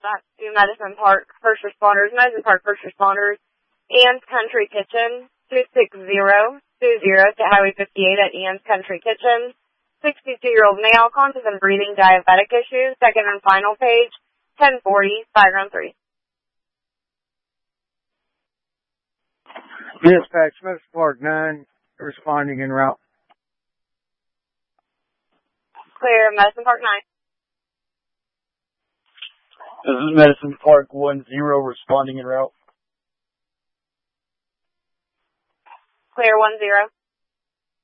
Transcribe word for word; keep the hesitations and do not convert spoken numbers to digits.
dispatch to Medicine Park First Responders, Medicine Park First Responders, Ann's Country Kitchen, two six zero two zero to Highway fifty-eight at Ann's Country Kitchen. sixty-two-year-old male, conscious and breathing, diabetic issues, second and final page, ten forty, diagram three. Dispatch, Medicine Park nine, responding en route. Clear, Medicine Park nine. This is Medicine Park one zero, responding en route. Clear one zero.